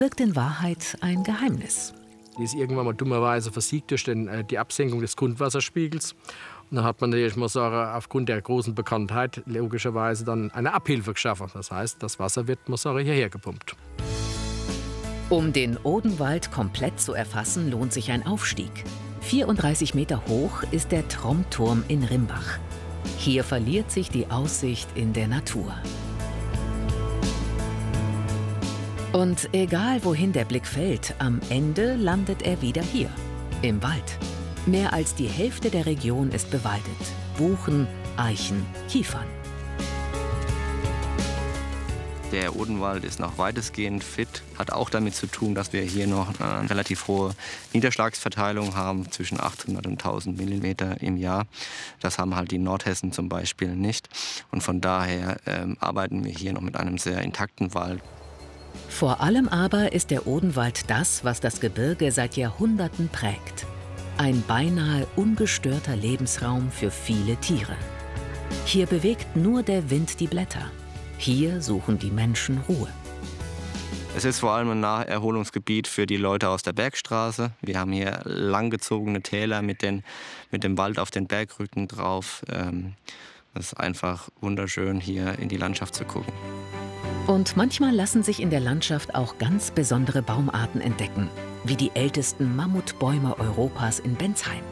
birgt in Wahrheit ein Geheimnis. Die ist irgendwann mal dummerweise versiegt durch die Absenkung des Grundwasserspiegels. Und dann hat man natürlich, muss sagen, aufgrund der großen Bekanntheit logischerweise dann eine Abhilfe geschaffen. Das heißt, das Wasser wird, muss sagen, hierher gepumpt. Um den Odenwald komplett zu erfassen, lohnt sich ein Aufstieg. 34 Meter hoch ist der Trommturm in Rimbach. Hier verliert sich die Aussicht in der Natur. Und egal wohin der Blick fällt, am Ende landet er wieder hier, im Wald. Mehr als die Hälfte der Region ist bewaldet. Buchen, Eichen, Kiefern. Der Odenwald ist noch weitestgehend fit, hat auch damit zu tun, dass wir hier noch eine relativ hohe Niederschlagsverteilung haben, zwischen 800 und 1000 Millimeter im Jahr. Das haben halt die Nordhessen zum Beispiel nicht. Und von daher arbeiten wir hier noch mit einem sehr intakten Wald. Vor allem aber ist der Odenwald das, was das Gebirge seit Jahrhunderten prägt. Ein beinahe ungestörter Lebensraum für viele Tiere. Hier bewegt nur der Wind die Blätter. Hier suchen die Menschen Ruhe. Es ist vor allem ein Naherholungsgebiet für die Leute aus der Bergstraße. Wir haben hier langgezogene Täler mit dem Wald auf den Bergrücken drauf. Es ist einfach wunderschön, hier in die Landschaft zu gucken. Und manchmal lassen sich in der Landschaft auch ganz besondere Baumarten entdecken, wie die ältesten Mammutbäume Europas in Bensheim.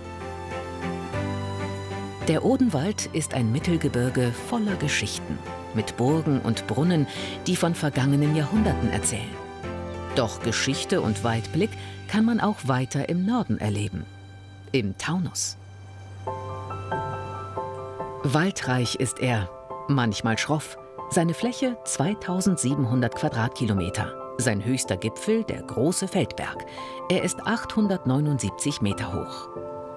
Der Odenwald ist ein Mittelgebirge voller Geschichten, mit Burgen und Brunnen, die von vergangenen Jahrhunderten erzählen. Doch Geschichte und Weitblick kann man auch weiter im Norden erleben, im Taunus. Waldreich ist er, manchmal schroff. Seine Fläche 2700 Quadratkilometer. Sein höchster Gipfel, der Große Feldberg. Er ist 879 Meter hoch.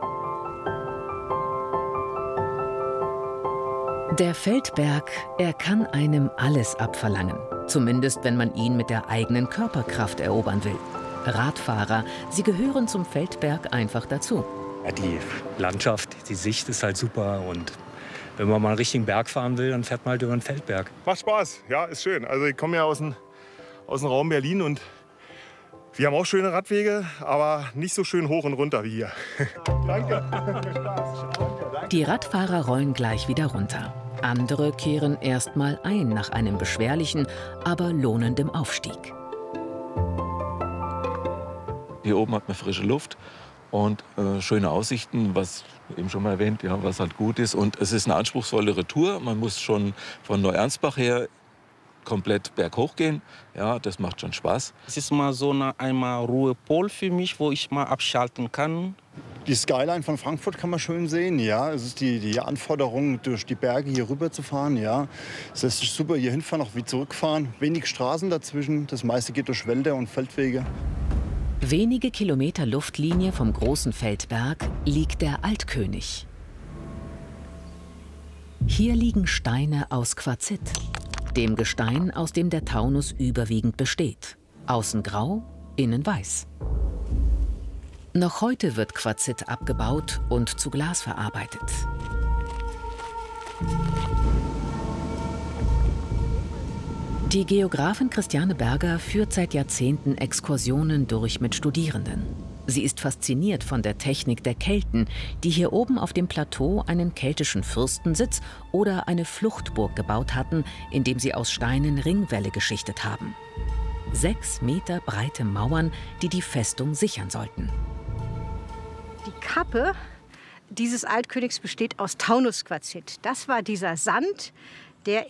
Der Feldberg, er kann einem alles abverlangen. Zumindest, wenn man ihn mit der eigenen Körperkraft erobern will. Radfahrer, sie gehören zum Feldberg einfach dazu. Ja, die Landschaft, die Sicht ist halt super und wenn man mal einen richtigen Berg fahren will, dann fährt man halt über den Feldberg. Macht Spaß, ja, ist schön. Also ich komme ja aus dem Raum Berlin und wir haben auch schöne Radwege, aber nicht so schön hoch und runter wie hier. Danke. Die Radfahrer rollen gleich wieder runter. Andere kehren erst mal ein nach einem beschwerlichen, aber lohnenden Aufstieg. Hier oben hat man frische Luft und schöne Aussichten, was eben schon mal erwähnt, ja, was halt gut ist. Und es ist eine anspruchsvollere Tour. Man muss schon von Neuernsbach her komplett berghoch gehen. Ja, das macht schon Spaß. Es ist mal so einmal Ruhepol für mich, wo ich mal abschalten kann. Die Skyline von Frankfurt kann man schön sehen. Ja, es ist die Anforderung, durch die Berge hier rüber zu fahren. Ja, es ist super, hier hinfahren, auch wie zurückfahren. Wenig Straßen dazwischen. Das meiste geht durch Wälder und Feldwege. Wenige Kilometer Luftlinie vom Großen Feldberg liegt der Altkönig. Hier liegen Steine aus Quarzit, dem Gestein, aus dem der Taunus überwiegend besteht. Außen grau, innen weiß. Noch heute wird Quarzit abgebaut und zu Glas verarbeitet. Die Geografin Christiane Berger führt seit Jahrzehnten Exkursionen durch mit Studierenden. Sie ist fasziniert von der Technik der Kelten, die hier oben auf dem Plateau einen keltischen Fürstensitz oder eine Fluchtburg gebaut hatten, indem sie aus Steinen Ringwälle geschichtet haben. 6 Meter breite Mauern, die die Festung sichern sollten. Die Kappe dieses Altkönigs besteht aus Taunusquarzit. Das war dieser Sand, der